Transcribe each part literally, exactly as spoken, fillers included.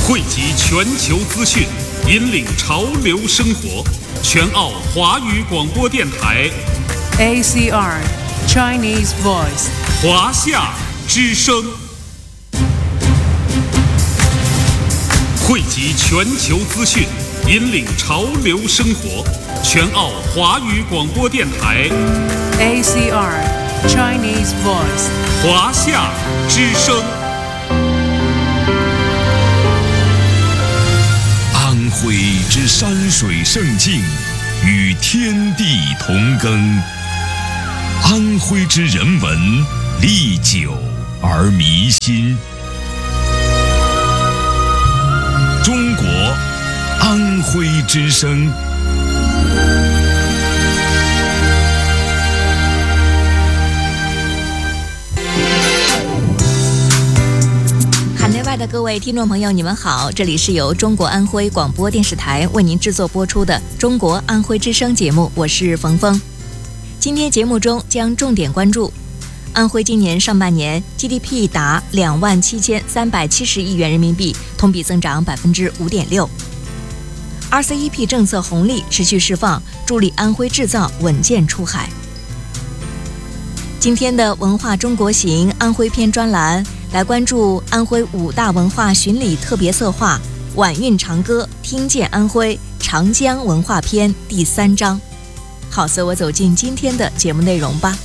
汇集全球资讯，引领潮流生活。全澳华语广播电台 A C R Chinese Voice 华夏之声，汇集全球资讯，引领潮流生活。全澳华语广播电台 A C R Chinese Voice 华夏之声。 安徽之山水胜境，与天地同耕；安徽之人文，历久而弥新。中国安徽之声。 海内外的各位听众朋友，你们好，这里是由中国安徽广播电视台为您制作播出的中国安徽之声节目，我是冯峰。今天节目中将重点关注安徽今年上半年 G D P 达两万七千三百七十亿元人民币，同比增长百分之五点六。R C E P 政策红利持续释放，助力安徽制造稳健出海。今天的文化中国行安徽篇专栏来关注安徽五大文化巡礼特别策划《晚韵长歌听见安徽长江文化篇》第三章。好，随我走进今天的节目内容吧。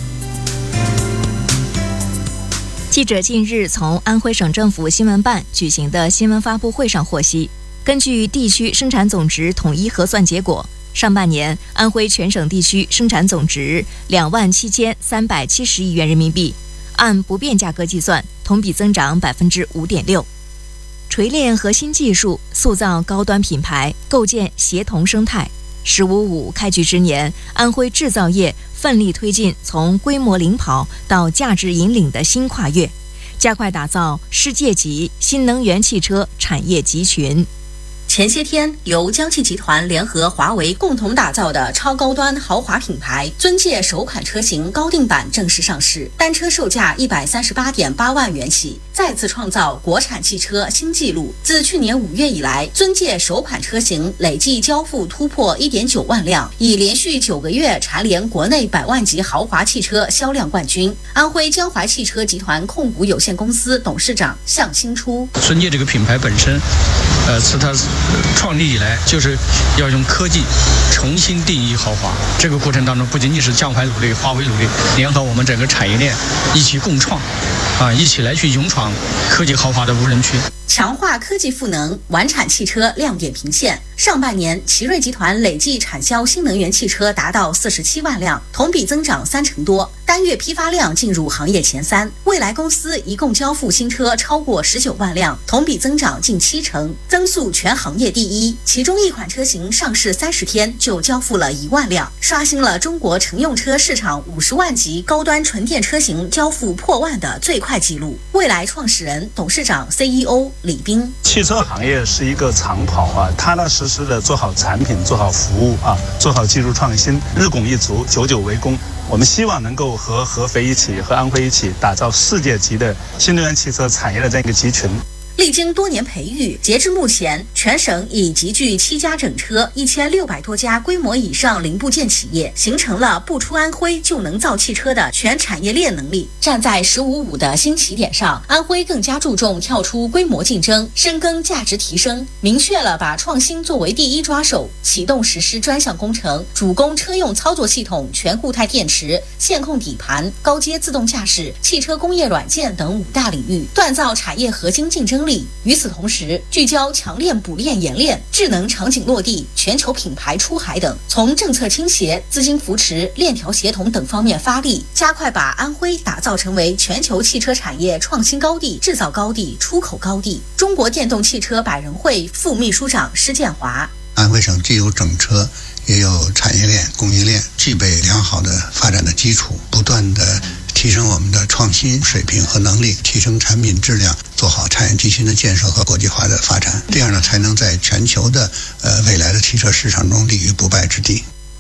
记者近日从安徽省政府新闻办举行的新闻发布会上获悉，根据地区生产总值统一核算结果，上半年安徽全省地区生产总值两万七千三百七十亿元人民币，按不变价格计算，同比增长百分之五点六。锤炼核心技术，塑造高端品牌，构建协同生态。十五五开局之年，安徽制造业奋力推进从规模领跑到价值引领的新跨越，加快打造世界级新能源汽车产业集群。 前些天，由江汽集团联合华为共同打造的超高端豪华品牌尊界首款车型高定版正式上市，单车售价一百三十八点八万元起，再次创造国产汽车新纪录。自去年五月以来，尊界首款车型累计交付突破一点九万辆，已连续九个月蝉联国内百万级豪华汽车销量冠军。安徽江淮汽车集团控股有限公司董事长向新初： 尊界这个品牌本身，呃，自它创立以来就是要用科技重新定义豪华。这个过程当中，不仅仅是江淮努力、华为努力，联合我们整个产业链一起共创，啊，一起来去勇闯科技豪华的无人区。 强化科技赋能，晚产汽车亮点频现。上半年，奇瑞集团累计产销新能源汽车达到四十七万辆，同比增长三成多，单月批发量进入行业前三。蔚来公司一共交付新车超过十九万辆，同比增长近七成，增速全行业第一。其中一款车型上市三十天就交付了一万辆，刷新了中国乘用车市场五十万级高端纯电车型交付破万的最快纪录。蔚来创始人、董事长、C E O。李斌： 汽车行业是一个长跑啊，踏踏实实的做好产品，做好服务啊，做好技术创新，日拱一卒，久久为功。我们希望能够和合肥一起，和安徽一起，打造世界级的新能源汽车产业的这样一个集群。 历经多年培育，截至目前，全省已集聚七家整车、一千六百多家规模以上零部件企业，形成了不出安徽就能造汽车的全产业链能力。站在十五五的新起点上，安徽更加注重跳出规模竞争，深耕价值提升，明确了把创新作为第一抓手，启动实施专项工程，主攻车用操作系统、全固态电池、线控底盘、高阶自动驾驶、汽车工业软件等五大领域，锻造产业核心竞争力。与此同时，聚焦强链、补链、冶炼、智能场景落地、全球品牌出海等，从政策倾斜、资金扶持、链条协同等方面发力，加快把安徽打造成为全球汽车产业创新高地、制造高地、出口高地。中国电动汽车百人会副秘书长施建华： 安徽省既有整车，也有产业链、供应链，具备良好的发展的基础，不断的提升我们的创新水平和能力，提升产品质量，做好产业集群的建设和国际化的发展，这样呢，才能在全球的呃未来的汽车市场中立于不败之地。 迈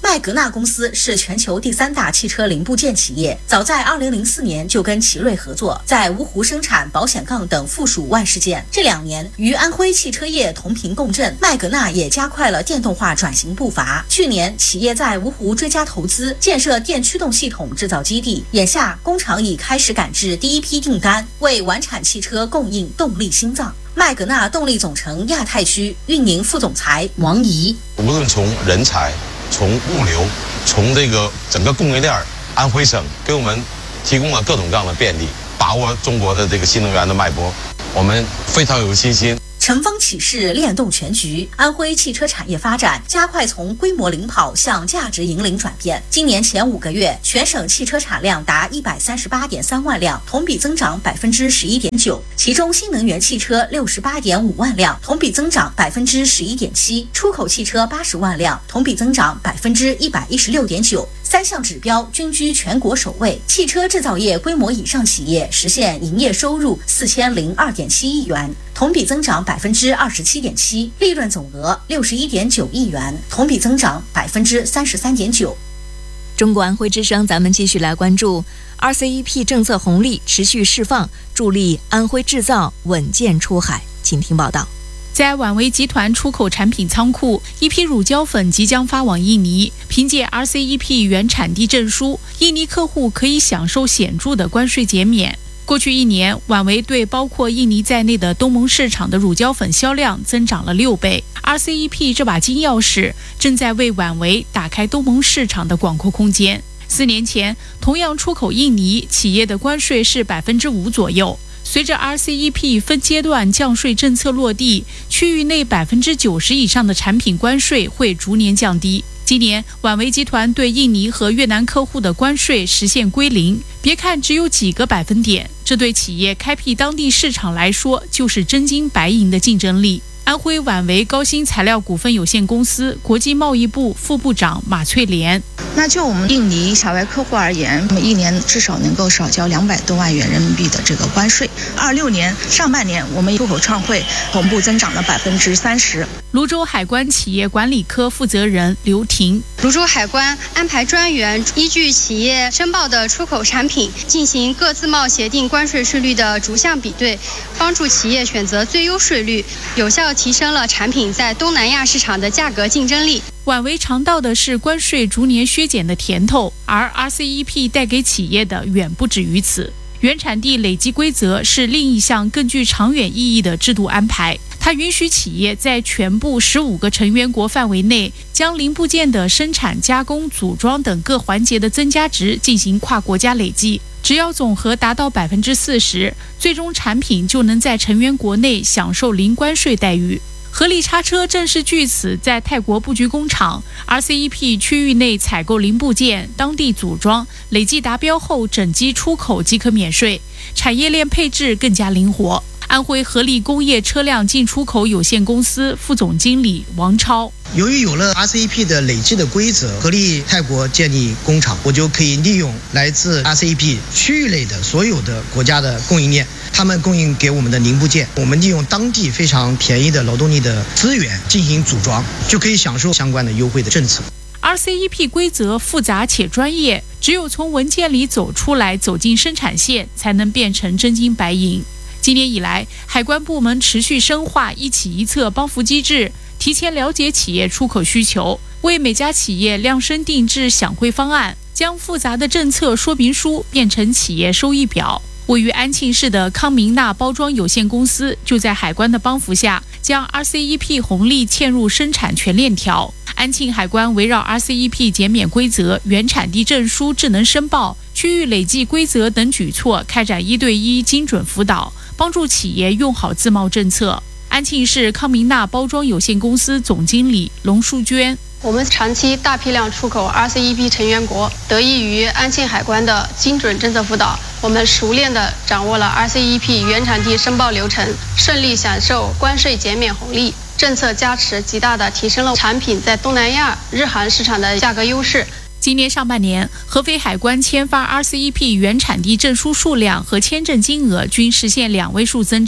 麦格纳公司是全球第三大汽车零部件企业，早在二零零四年就跟奇瑞合作，在芜湖生产保险杠等附属万事件。这两年与安徽汽车业同频共振，麦格纳也加快了电动化转型步伐。去年，企业在芜湖追加投资，建设电驱动系统制造基地。眼下，工厂已开始赶制第一批订单，为完产汽车供应动力心脏。麦格纳动力总成亚太区运营副总裁王怡， 无论从人才、从物流、从这个整个供应链，安徽省给我们提供了各种各样的便利，把握中国的这个新能源的脉搏，我们非常有信心。 乘风起势，链动全局。安徽汽车产业发展加快从规模领跑向价值引领转变。今年前五个月，全省汽车产量达一百三十八点三万辆，同比增长百分之十一点九。其中，新能源汽车六十八点五万辆，同比增长百分之十一点七；出口汽车八十万辆，同比增长百分之一百一十六点九。三项指标均居全国首位。汽车制造业规模以上企业实现营业收入四千零二点七亿元，同比增长百分之二十七点七，利润总额六十一点九亿元，同比增长百分之三十三点九。 中国安徽之声，咱们继续来关注 R C E P 政策红利持续释放，助力安徽制造稳健出海。请听报道。 在宛维集团出口产品仓库，一批乳胶粉即将发往印尼。凭借 R C E P 原产地证书，印尼客户可以享受显著的关税减免。过去一年，宛维对包括印尼在内的东盟市场的乳胶粉销量增长了六倍。R C E P 这把金钥匙正在为宛维打开东盟市场的广阔空间。四年前，同样出口印尼，企业的关税是百分之五左右。随着 R C E P 分阶段降税政策落地，区域内百分之九十以上的产品关税会逐年降低。今年，宛维集团对印尼和越南客户的关税实现归零。别看只有几个百分点，这对企业开辟当地市场来说就是真金白银的竞争力。安徽宛维高新材料股份有限公司国际贸易部副部长马翠莲： 那就我们印尼海外客户而言，我们一年至少能够少交两百多万元人民币的这个关税。二六年上半年，我们出口创汇同步增长了百分之三十。 泸州海关企业管理科负责人刘婷： 泸州海关安排专员依据企业申报的出口产品进行各自贸协定关税税率的逐项比对，帮助企业选择最优税率，有效提升了产品在东南亚市场的价格竞争力。 宛维尝到的是关税逐年削减的甜头，而 R C E P 带给企业的远不止于此。原产地累计规则是另一项更具长远意义的制度安排，它允许企业在全部十五个成员国范围内，将零部件的生产、加工、组装等各环节的增加值进行跨国家累计，只要总和达到百分之四十，最终产品就能在成员国内享受零关税待遇。合力叉车正是据此在泰国布局工厂 ，R C E P 区域内采购零部件，当地组装，累计达标后整机出口即可免税，产业链配置更加灵活。安徽合力工业车辆进出口有限公司副总经理王超： 由于有了 R C E P 的累计的规则，合力泰国建立工厂，我就可以利用来自 R C E P 区域内的所有的国家的供应链，他们供应给我们的零部件，我们利用当地非常便宜的劳动力的资源进行组装，就可以享受相关的优惠的政策。 R C E P 规则复杂且专业，只有从文件里走出来，走进生产线，才能变成真金白银。今年以来，海关部门持续深化一起一策帮扶机制，提前了解企业出口需求，为每家企业量身定制享惠方案，将复杂的政策说明书变成企业收益表。位于安庆市的康明纳包装有限公司就在海关的帮扶下，将 R C E P 红利嵌入生产全链条。安庆海关围绕 R C E P 减免规则、原产地证书智能申报、区域累计规则等举措，开展一对一精准辅导，帮助企业用好自贸政策。安庆市康明纳包装有限公司总经理龙淑娟： 我们长期大批量出口 R C E P 成员国，得益于安庆海关的精准政策辅导，我们熟练地掌握了 R C E P 原产地申报流程，顺利享受关税减免红利。政策加持极大地提升了产品在东南亚、日韩市场的价格优势。 今年上半年，合肥海关签发 R C E P 原产地证书数量和签证金额均实现两位数增长。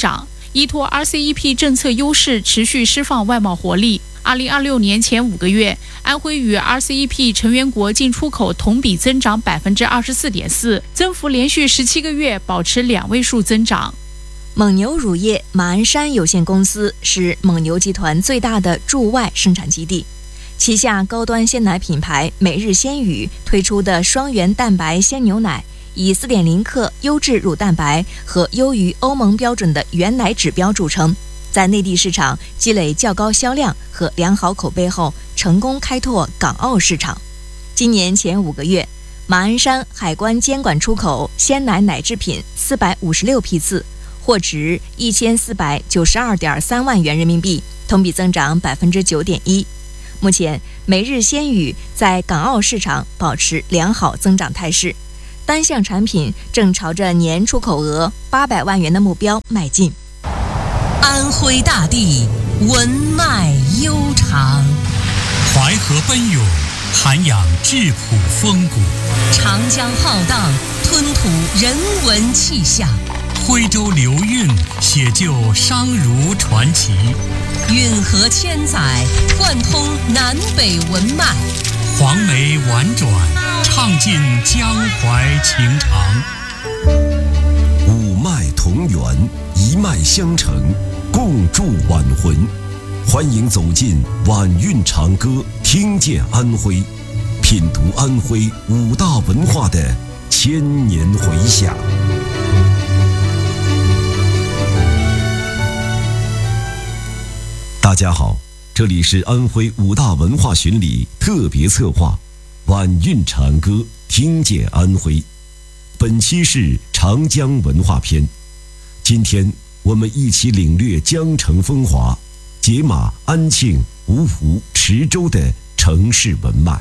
依托 R C E P 政策优势，持续释放外贸活力。二零二六年前五个月，安徽与 R C E P 成员国进出口同比增长百分之二十四点四，增幅连续十七个月保持两位数增长。 蒙牛乳业马鞍山有限公司是蒙牛集团最大的驻外生产基地，旗下高端鲜奶品牌每日鲜语推出的双元蛋白鲜牛奶，以 四点零 克优质乳蛋白和优于欧盟标准的原奶指标著称，在内地市场积累较高销量和良好口碑后，成功开拓港澳市场。今年前五个月，马鞍山海关监管出口鲜奶奶制品四百五十六批次，货值一千四百九十二点三万元人民币，同比增长百分之九点一。目前，每日鲜语在港澳市场保持良好增长态势，单项产品正朝着年出口额八百万元的目标迈进。 安徽大地文脉悠长， 淮河奔涌，涵养质朴风骨； 长江浩荡，吞吐人文气象； 徽州流韵，写就商儒传奇； 运河千载，贯通南北文脉； 黄梅婉转，唱尽江淮情长。 五脉同源，一脉相承，共筑晚魂。欢迎走进晚韵长歌，听见安徽，品读安徽五大文化的千年回响。大家好，这里是安徽五大文化巡礼特别策划晚韵长歌，听见安徽。本期是长江文化篇，今天我们一起领略江城风华，解码安庆、芜湖、池州的城市文脉。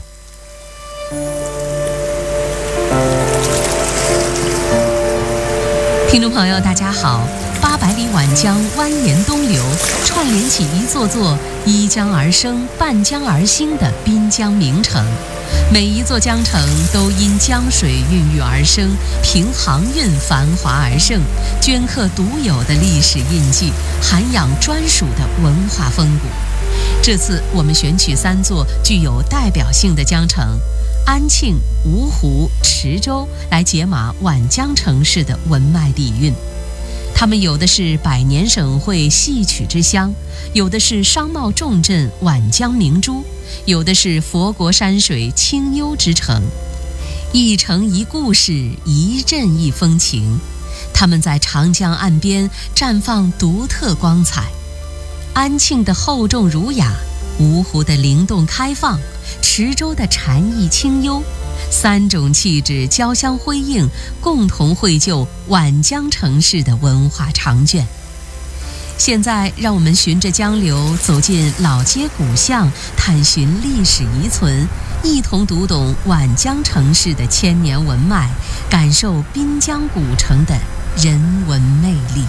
听众朋友大家好，八百里晚江蜿蜒东流，串联起一座座依江而生、伴江而兴的滨江名城。每一座江城都因江水孕育而生，凭航运繁华而盛，镌刻独有的历史印记，涵养专属的文化风骨。这次我们选取三座具有代表性的江城安庆、芜湖、池州来解码晚江城市的文脉底蕴。他们有的是百年省会戏曲之乡，有的是商贸重镇晚江明珠，有的是佛国山水清幽之城。一城一故事，一镇一风情，他们在长江岸边绽放独特光彩。安庆的厚重儒雅，芜湖的灵动开放，池州的禅意清幽，三种气质交相辉映，共同绘就晚江城市的文化长卷。现在让我们循着江流走进老街古巷，探寻历史遗存，一同读懂晚江城市的千年文脉，感受滨江古城的人文魅力。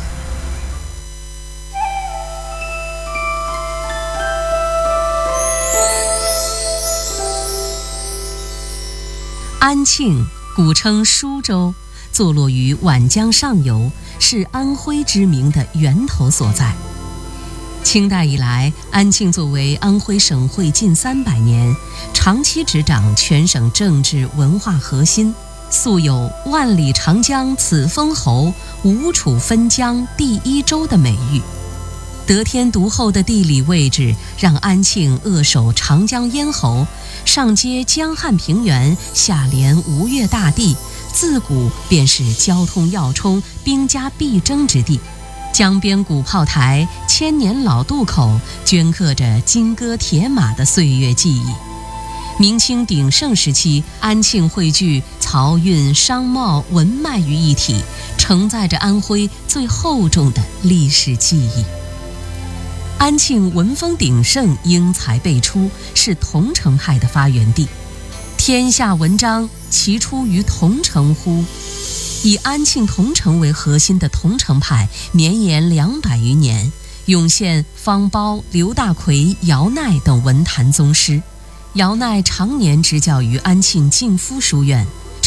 安庆古称舒州，坐落于晚江上游，是安徽知名的源头所在。清代以来，安庆作为安徽省会近三百年，长期执掌全省政治文化核心，素有万里长江此封侯，吴楚分江第一州的美誉。得天独厚的地理位置让安庆扼守长江咽喉，上接江汉平原，下连吴越大地，自古便是交通要冲、兵家必争之地。江边古炮台、千年老渡口，镌刻着金戈铁马的岁月记忆。明清鼎盛时期，安庆汇聚漕运、商贸、文脉于一体，承载着安徽最厚重的历史记忆。安庆文风鼎盛，英才辈出，是桐城派的发源地。天下文章其出于桐城乎？以安庆桐城为核心的桐城派绵延两百余年，涌现方苞、刘大奎、姚鼐等文坛宗师。姚鼐常年执教于安庆敬夫书院，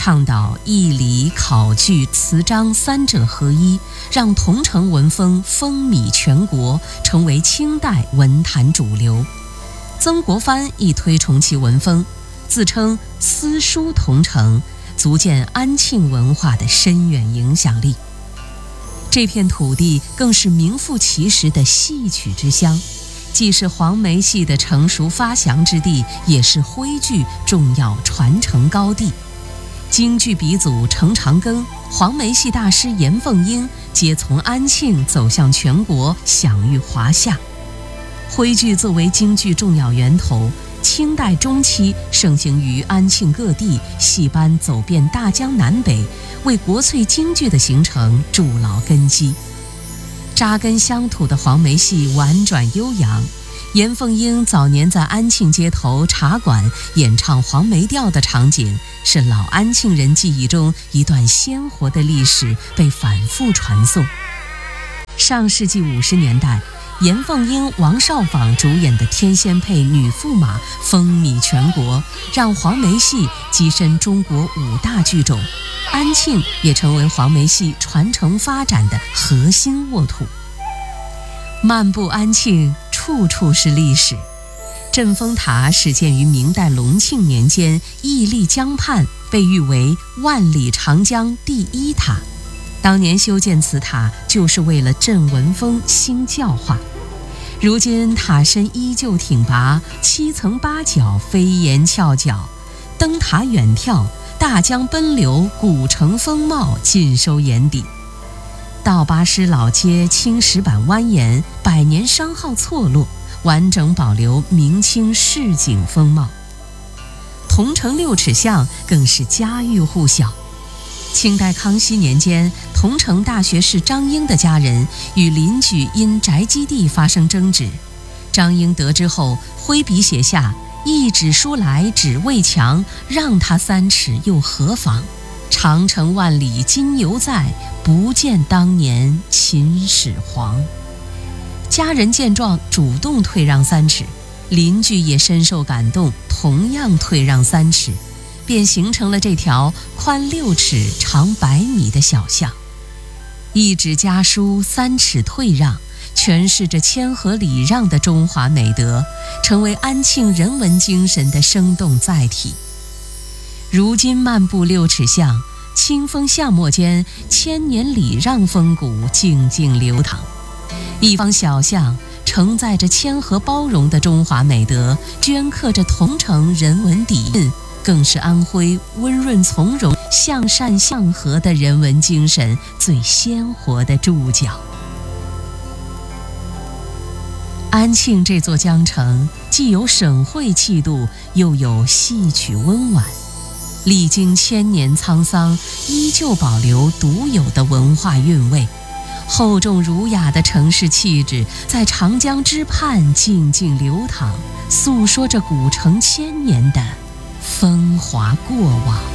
倡导义理、考据、词章三者合一，让桐城文风风靡全国，成为清代文坛主流。曾国藩亦推崇其文风，自称私书桐城，足见安庆文化的深远影响力。这片土地更是名副其实的戏曲之乡，既是黄梅戏的成熟发祥之地，也是徽剧重要传承高地。京剧鼻祖程长庚、黄梅戏大师严凤英皆从安庆走向全国，享誉华夏。徽剧作为京剧重要源头，清代中期盛行于安庆各地，戏班走遍大江南北，为国粹京剧的形成筑牢根基。扎根乡土的黄梅戏婉转悠扬，严凤英早年在安庆街头茶馆演唱黄梅调的场景，是老安庆人记忆中一段鲜活的历史，被反复传颂。上世纪五十年代，严凤英、王少舫主演的《天仙配》女驸马风靡全国，让黄梅戏跻身中国五大剧种，安庆也成为黄梅戏传承发展的核心沃土。漫步安庆，处处是历史。镇风塔始建于明代隆庆年间，屹立江畔，被誉为万里长江第一塔。当年修建此塔就是为了镇文风、兴教化。如今塔身依旧挺拔，七层八角飞檐翘角，灯塔远眺，大江奔流，古城风貌尽收眼底。道巴师老街青石板蜿蜒，百年商号错落，完整保留明清市井风貌。桐城六尺巷更是家喻户晓。清代康熙年间，桐城大学士张英的家人与邻居因宅基地发生争执，张英得知后挥笔写下“一纸书来只为墙，让他三尺又何妨？长城万里今犹在，不见当年秦始皇”。家人见状主动退让三尺，邻居也深受感动，同样退让三尺，便形成了这条宽六尺、长百米的小巷。一纸家书，三尺退让，诠释着谦和礼让的中华美德，成为安庆人文精神的生动载体。如今漫步六尺巷，清风巷陌间，千年礼让风骨静静流淌。一方小巷承载着谦和包容的中华美德，镌刻着桐城人文底蕴，更是安徽温润从容、向善向和的人文精神最鲜活的注脚。安庆这座江城既有省会气度，又有戏曲温婉，历经千年沧桑，依旧保留独有的文化韵味。厚重儒雅的城市气质在长江之畔静静流淌，诉说着古城千年的风华过往。